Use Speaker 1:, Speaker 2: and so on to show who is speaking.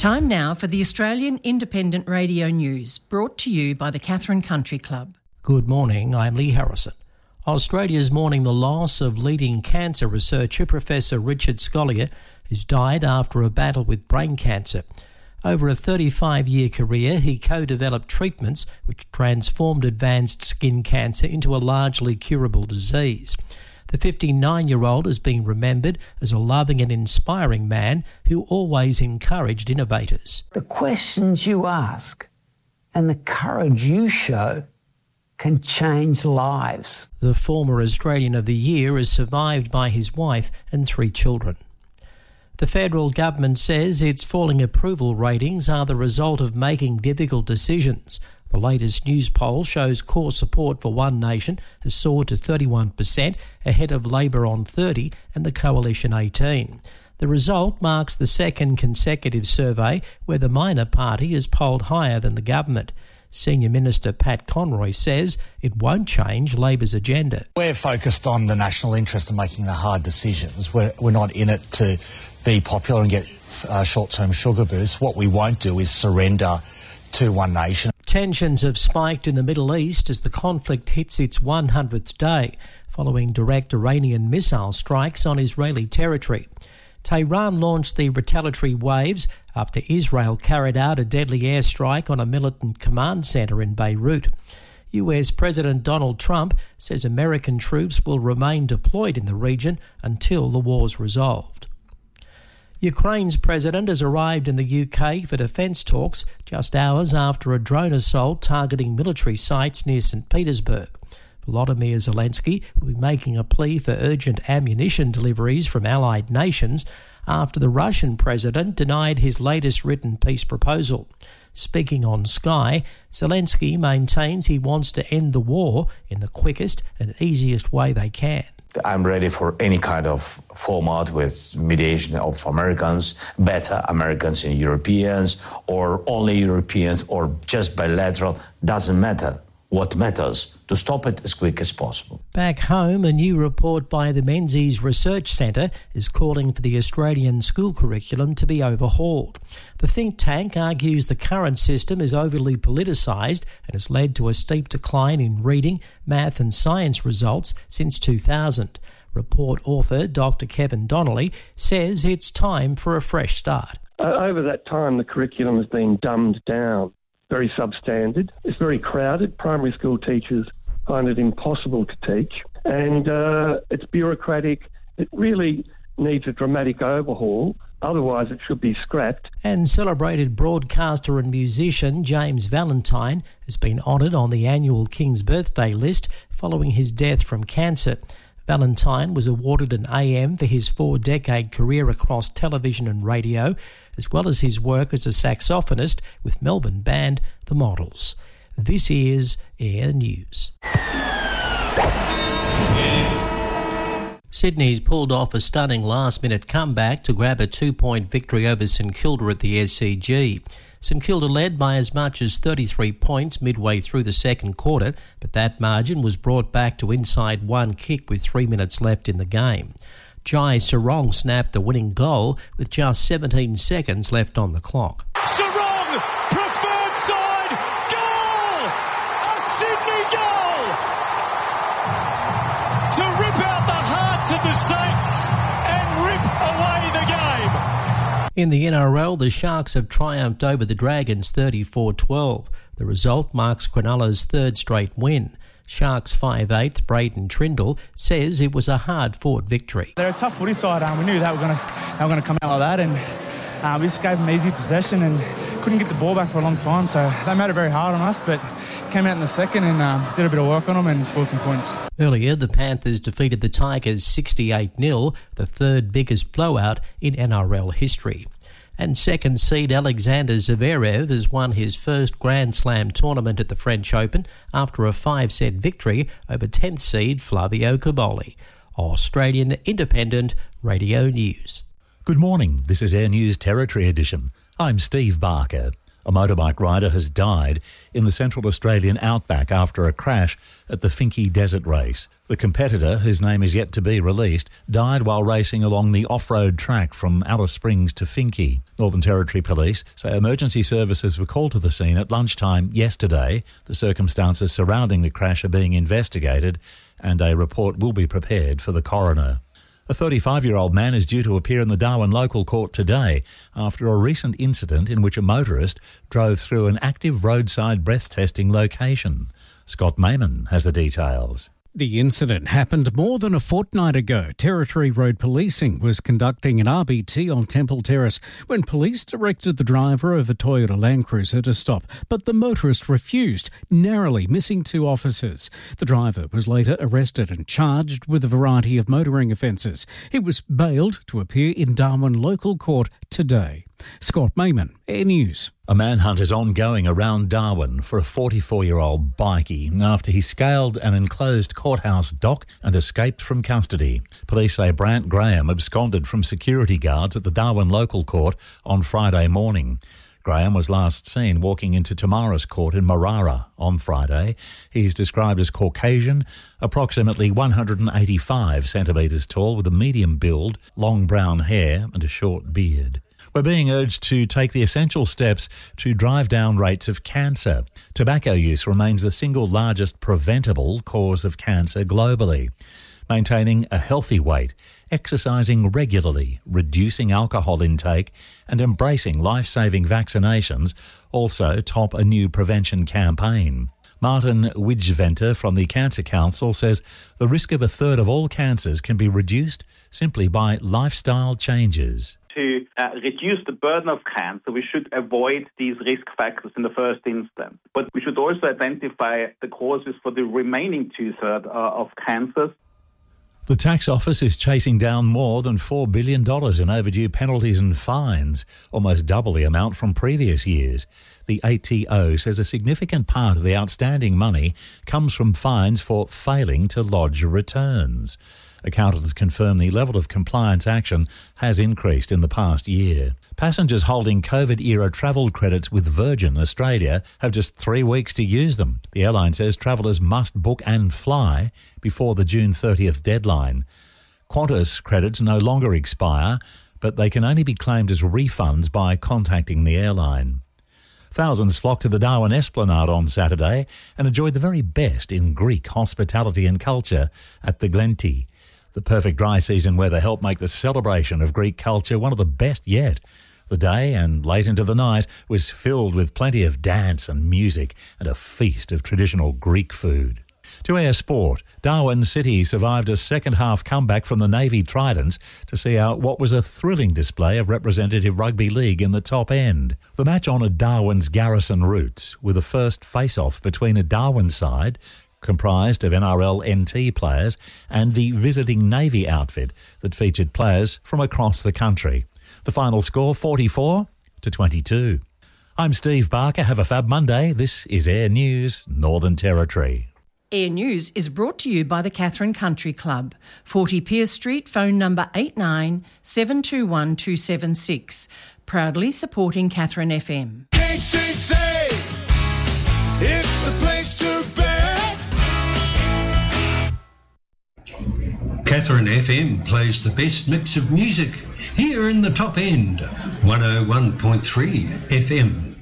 Speaker 1: Time now for the Australian Independent Radio News, brought to you by the Katherine Country Club.
Speaker 2: Good morning, I'm Lee Harrison. Australia's mourning the loss of leading cancer researcher Professor Richard Scolyer, who's died after a battle with brain cancer. Over a 35-year career, he co-developed treatments which transformed advanced skin cancer into a largely curable disease. The 59-year-old has been remembered as a loving and inspiring man who always encouraged innovators.
Speaker 3: The questions you ask and the courage you show can change lives.
Speaker 2: The former Australian of the Year is survived by his wife and 3 children. The federal government says its falling approval ratings are the result of making difficult decisions. The latest news poll shows core support for One Nation has soared to 31%, ahead of Labor on 30% and the Coalition 18%. The result marks the second consecutive survey where the minor party is polled higher than the government. Senior Minister Pat Conroy says it won't change Labor's agenda.
Speaker 4: We're focused on the national interest and making the hard decisions. We're not in it to be popular and get short-term sugar boosts. What we won't do is surrender to One Nation.
Speaker 2: Tensions have spiked in the Middle East as the conflict hits its 100th day, following direct Iranian missile strikes on Israeli territory. Tehran launched the retaliatory waves after Israel carried out a deadly airstrike on a militant command centre in Beirut. US President Donald Trump says American troops will remain deployed in the region until the war's resolved. Ukraine's president has arrived in the UK for defence talks just hours after a drone assault targeting military sites near St Petersburg. Volodymyr Zelensky will be making a plea for urgent ammunition deliveries from allied nations after the Russian president denied his latest written peace proposal. Speaking on Sky, Zelensky maintains he wants to end the war in the quickest and easiest way they can.
Speaker 5: I'm ready for any kind of format with mediation of Americans, better Americans and Europeans, or only Europeans, or just bilateral. Doesn't matter. What matters, to stop it as quick as possible.
Speaker 2: Back home, a new report by the Menzies Research Centre is calling for the Australian school curriculum to be overhauled. The think tank argues the current system is overly politicised and has led to a steep decline in reading, math and science results since 2000. Report author Dr Kevin Donnelly says it's time for a fresh start.
Speaker 6: Over that time, the curriculum has been dumbed down. Very substandard. It's very crowded. Primary school teachers find it impossible to teach, and it's bureaucratic. It really needs a dramatic overhaul. Otherwise, it should be scrapped.
Speaker 2: And celebrated broadcaster and musician James Valentine has been honoured on the annual King's Birthday list following his death from cancer. Valentine was awarded an AM for his 4-decade career across television and radio, as well as his work as a saxophonist with Melbourne band The Models. This is Air News. Sydney's pulled off a stunning last-minute comeback to grab a 2-point victory over St Kilda at the SCG. St Kilda led by as much as 33 points midway through the second quarter, but that margin was brought back to inside one kick with 3 minutes left in the game. Jai Sarong snapped the winning goal with just 17 seconds left on the clock.
Speaker 7: Sarong, preferred side, goal! A Sydney goal! To rip out the hearts of the Saints and rip away the game.
Speaker 2: In the NRL, the Sharks have triumphed over the Dragons 34-12. The result marks Cronulla's third straight win. Sharks 5'8", Braden Trindle, says it was a hard-fought victory.
Speaker 8: They're a tough footy side. We knew they were going to come out like that, and we just gave them easy possession and couldn't get the ball back for a long time. So they made it very hard on us, but came out in the second and did a bit of work on them and scored some points.
Speaker 2: Earlier, the Panthers defeated the Tigers 68-0, the third biggest blowout in NRL history. And second seed Alexander Zverev has won his first Grand Slam tournament at the French Open after a 5-set victory over 10th seed Flavio Cobolli. Australian Independent Radio News.
Speaker 9: Good morning. This is Air News Territory Edition. I'm Steve Barker. A motorbike rider has died in the Central Australian outback after a crash at the Finke Desert Race. The competitor, whose name is yet to be released, died while racing along the off-road track from Alice Springs to Finke. Northern Territory Police say emergency services were called to the scene at lunchtime yesterday. The circumstances surrounding the crash are being investigated and a report will be prepared for the coroner. A 35-year-old man is due to appear in the Darwin local court today after a recent incident in which a motorist drove through an active roadside breath testing location. Scott Mayman has the details.
Speaker 10: The incident happened more than a fortnight ago. Territory Road Policing was conducting an RBT on Temple Terrace when police directed the driver of a Toyota Land Cruiser to stop, but the motorist refused, narrowly missing 2 officers. The driver was later arrested and charged with a variety of motoring offences. He was bailed to appear in Darwin local court today. Scott Mayman, Air News.
Speaker 9: A manhunt is ongoing around Darwin for a 44-year-old bikie after he scaled an enclosed courthouse dock and escaped from custody. Police say Brant Graham absconded from security guards at the Darwin local court on Friday morning. Graham was last seen walking into Tamara's court in Marara on Friday. He's described as Caucasian, approximately 185 centimetres tall with a medium build, long brown hair and a short beard. We're being urged to take the essential steps to drive down rates of cancer. Tobacco use remains the single largest preventable cause of cancer globally. Maintaining a healthy weight, exercising regularly, reducing alcohol intake and embracing life-saving vaccinations also top a new prevention campaign. Martin Widgeventer from the Cancer Council says the risk of a third of all cancers can be reduced simply by lifestyle changes.
Speaker 11: To reduce the burden of cancer, we should avoid these risk factors in the first instance. But we should also identify the causes for the remaining 2/3 of cancers.
Speaker 9: The tax office is chasing down more than $4 billion in overdue penalties and fines, almost double the amount from previous years. The ATO says a significant part of the outstanding money comes from fines for failing to lodge returns. Accountants confirm the level of compliance action has increased in the past year. Passengers holding COVID-era travel credits with Virgin Australia have just 3 weeks to use them. The airline says travellers must book and fly before the June 30th deadline. Qantas credits no longer expire, but they can only be claimed as refunds by contacting the airline. Thousands flocked to the Darwin Esplanade on Saturday and enjoyed the very best in Greek hospitality and culture at the Glenty. The perfect dry season weather helped make the celebration of Greek culture one of the best yet. The day and late into the night was filled with plenty of dance and music and a feast of traditional Greek food. To our sport, Darwin City survived a second-half comeback from the Navy Tridents to see out what was a thrilling display of representative rugby league in the top end. The match honoured Darwin's garrison roots with a first face-off between a Darwin side comprised of NRL NT players and the visiting Navy outfit that featured players from across the country. The final score, 44-22. I'm Steve Barker. Have a fab Monday. This is Air News, Northern Territory.
Speaker 1: Air News is brought to you by the Katherine Country Club, 40 Pierce Street, phone number 89721276. Proudly supporting Katherine FM.
Speaker 7: KCC, it's the place to be.
Speaker 12: Katherine FM plays the best mix of music here in the top end, 101.3 FM.